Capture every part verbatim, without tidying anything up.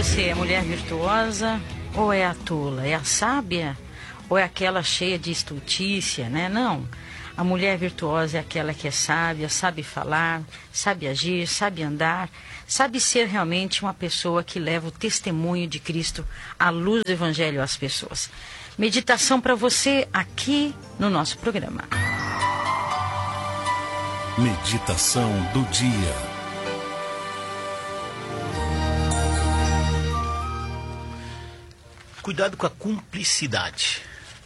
você? É mulher virtuosa ou é a tola? É a sábia ou é aquela cheia de estultícia, né? Não. A mulher virtuosa é aquela que é sábia, sabe falar, sabe agir, sabe andar, sabe ser realmente uma pessoa que leva o testemunho de Cristo à luz do Evangelho às pessoas. Meditação para você aqui no nosso programa. Meditação do dia. Cuidado com a cumplicidade.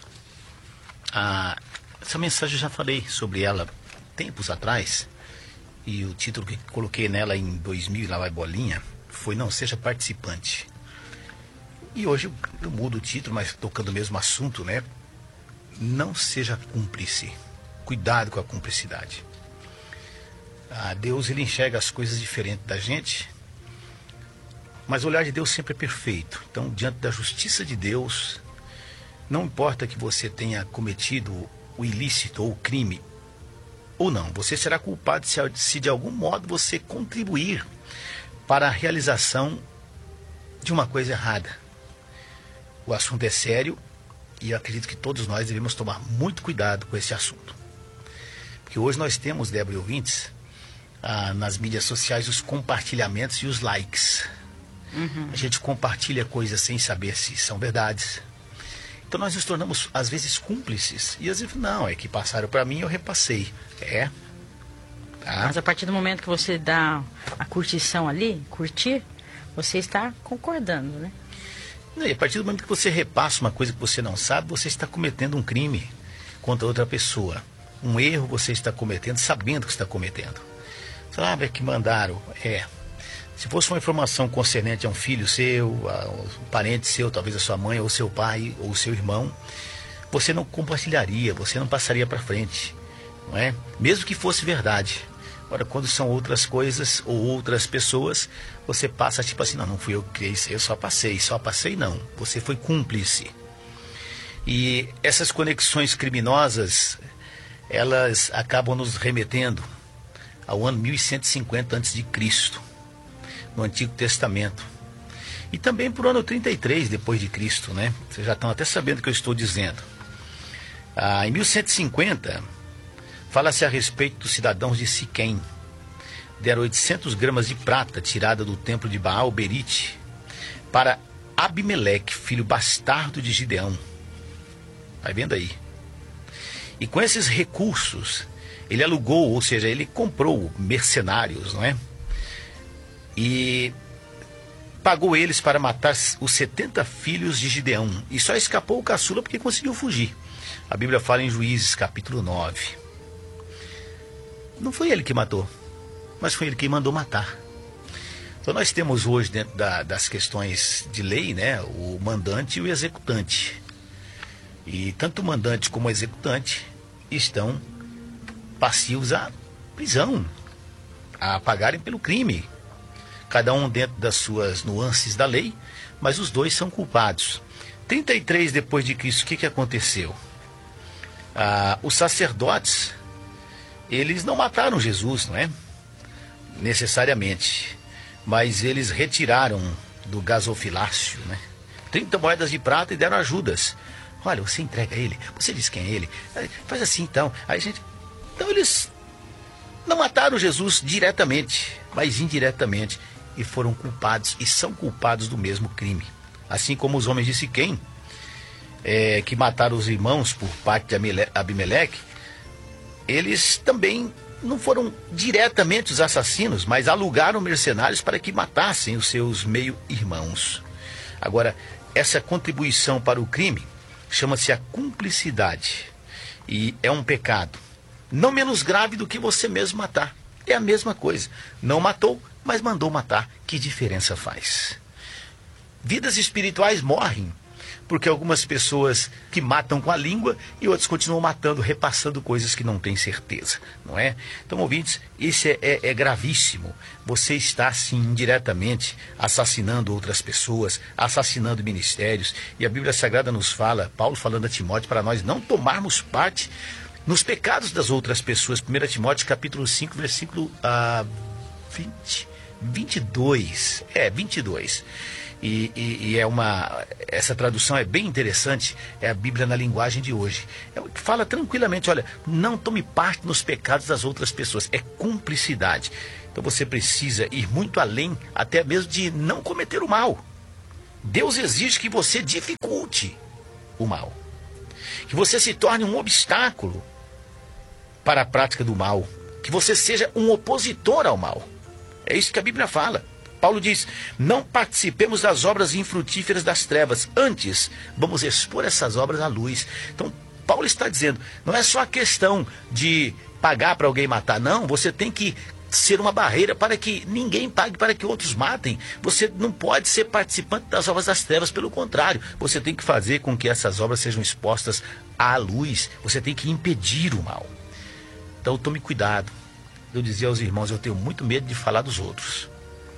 Ah, essa mensagem eu já falei sobre ela tempos atrás. E o título que coloquei nela em dois mil, lá vai bolinha, foi Não Seja Participante. E hoje eu, eu mudo o título, mas tocando o mesmo assunto, né? Não seja cúmplice. Cuidado com a cumplicidade. Ah, Deus, ele enxerga as coisas diferentes da gente, mas o olhar de Deus sempre é perfeito. Então, diante da justiça de Deus, não importa que você tenha cometido o ilícito ou o crime ou não, você será culpado se, se de algum modo você contribuir para a realização de uma coisa errada. O assunto é sério e eu acredito que todos nós devemos tomar muito cuidado com esse assunto. Porque hoje nós temos, Débora e ouvintes, ah, nas mídias sociais os compartilhamentos e os likes. Uhum. A gente compartilha coisas sem saber se são verdades. Então nós nos tornamos, às vezes, cúmplices. E às vezes, não, é que passaram para mim e eu repassei. É. Tá? Mas a partir do momento que você dá a curtição ali, curtir, você está concordando, né? E a partir do momento que você repassa uma coisa que você não sabe, você está cometendo um crime contra outra pessoa. Um erro você está cometendo, sabendo que está cometendo. Sabe, é que mandaram, é... Se fosse uma informação concernente a um filho seu, a um parente seu, talvez a sua mãe, ou seu pai, ou seu irmão, você não compartilharia, você não passaria para frente, não é? Mesmo que fosse verdade. Agora, quando são outras coisas ou outras pessoas, você passa tipo assim, não, não fui eu que criei isso, eu só passei, só passei não, você foi cúmplice. E essas conexões criminosas, elas acabam nos remetendo ao ano mil cento e cinquenta antes de Cristo. No Antigo Testamento. E também para o ano trinta e três depois de Cristo, né? Vocês já estão até sabendo o que eu estou dizendo. Ah, em mil cento e cinquenta, fala-se a respeito dos cidadãos de Siquém. Deram oitocentas gramas de prata tirada do templo de Baal Berite para Abimeleque, filho bastardo de Gideão. Vai vendo aí. E com esses recursos, ele alugou, ou seja, ele comprou mercenários, não é? E pagou eles para matar os setenta filhos de Gideão. E só escapou o caçula porque conseguiu fugir. A Bíblia fala em Juízes, capítulo nove. Não foi ele que matou, mas foi ele que mandou matar. Então nós temos hoje, dentro da, das questões de lei, né, o mandante e o executante. E tanto o mandante como o executante estão passivos à prisão, a pagarem pelo crime. Cada um dentro das suas nuances da lei, mas os dois são culpados. trinta e três depois de Cristo, o que, que aconteceu? Ah, os sacerdotes, eles não mataram Jesus, não é? Necessariamente. Mas eles retiraram do gasofilácio, né? trinta moedas de prata e deram a Judas. Olha, você entrega ele, você diz quem é ele. Faz assim então. Aí a gente... Então eles não mataram Jesus diretamente, mas indiretamente. E foram culpados, e são culpados do mesmo crime. Assim como os homens de Siquém, é, que mataram os irmãos por parte de Abimeleque, eles também não foram diretamente os assassinos, mas alugaram mercenários para que matassem os seus meio-irmãos. Agora, essa contribuição para o crime chama-se a cumplicidade. E é um pecado não menos grave do que você mesmo matar. É a mesma coisa. Não matou, mas mandou matar. Que diferença faz? Vidas espirituais morrem porque algumas pessoas que matam com a língua e outros continuam matando, repassando coisas que não têm certeza, não é? Então, ouvintes, isso é, é, é gravíssimo. Você está, sim, indiretamente assassinando outras pessoas, assassinando ministérios. E a Bíblia Sagrada nos fala, Paulo falando a Timóteo, para nós não tomarmos parte nos pecados das outras pessoas. primeira Timóteo, capítulo cinco, versículo ah, vinte, vinte e dois. É, vinte e dois. E, e, e é uma, essa tradução é bem interessante, é a Bíblia na linguagem de hoje. É, fala tranquilamente, olha, não tome parte nos pecados das outras pessoas, é cumplicidade. Então você precisa ir muito além, até mesmo de não cometer o mal. Deus exige que você dificulte o mal, que você se torne um obstáculo para a prática do mal, que você seja um opositor ao mal. É isso que a Bíblia fala. Paulo diz, não participemos das obras infrutíferas das trevas, antes vamos expor essas obras à luz. Então, Paulo está dizendo, não é só a questão de pagar para alguém matar, não, você tem que ser uma barreira para que ninguém pague para que outros matem. Você não pode ser participante das obras das trevas, pelo contrário, você tem que fazer com que essas obras sejam expostas à luz, você tem que impedir o mal. Então, tome cuidado. Eu dizia aos irmãos, eu tenho muito medo de falar dos outros.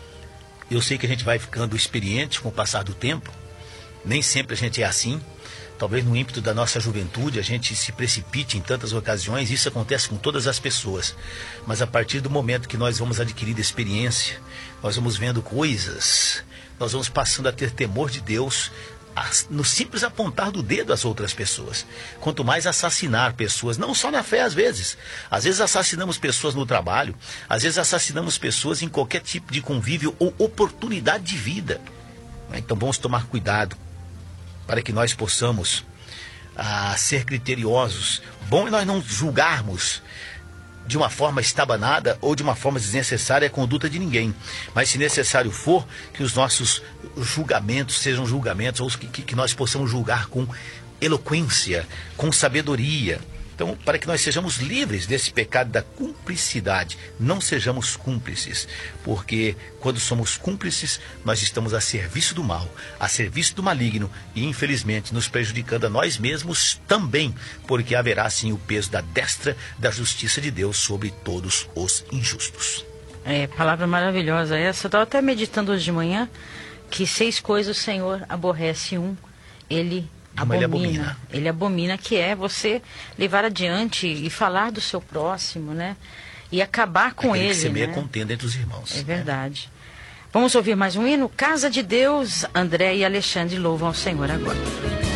Eu sei que a gente vai ficando experiente com o passar do tempo. Nem sempre a gente é assim. Talvez no ímpeto da nossa juventude a gente se precipite em tantas ocasiões. Isso acontece com todas as pessoas. Mas a partir do momento que nós vamos adquirindo experiência, nós vamos vendo coisas, nós vamos passando a ter temor de Deus, no simples apontar do dedo às outras pessoas. Quanto mais assassinar pessoas, não só na fé às vezes. Às vezes assassinamos pessoas no trabalho, às vezes assassinamos pessoas em qualquer tipo de convívio ou oportunidade de vida. Então vamos tomar cuidado para que nós possamos ah, ser criteriosos. Bom é nós não julgarmos de uma forma estabanada ou de uma forma desnecessária a conduta de ninguém. Mas se necessário for, que os nossos julgamentos sejam julgamentos, ou que, que nós possamos julgar com eloquência, com sabedoria. Então, para que nós sejamos livres desse pecado da cumplicidade, não sejamos cúmplices, porque quando somos cúmplices, nós estamos a serviço do mal, a serviço do maligno e, infelizmente, nos prejudicando a nós mesmos também, porque haverá, sim, o peso da destra da justiça de Deus sobre todos os injustos. É, palavra maravilhosa essa. Eu estava até meditando hoje de manhã que seis coisas o Senhor aborrece, um, ele Abomina, ele abomina. Ele abomina, que é você levar adiante e falar do seu próximo, né? E acabar com Aquele ele, que semeia né? contenda entre os irmãos. É verdade. Né? Vamos ouvir mais um hino? Casa de Deus, André e Alexandre louvam ao Senhor agora.